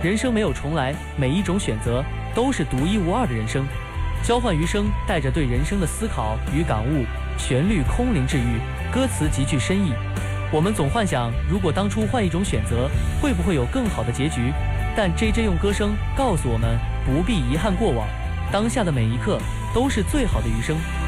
人生没有重来，每一种选择都是独一无二的人生。交换余生带着对人生的思考与感悟，旋律空灵治愈，歌词极具深意。我们总幻想，如果当初换一种选择，会不会有更好的结局？但 JJ 用歌声告诉我们，不必遗憾过往，当下的每一刻都是最好的余生。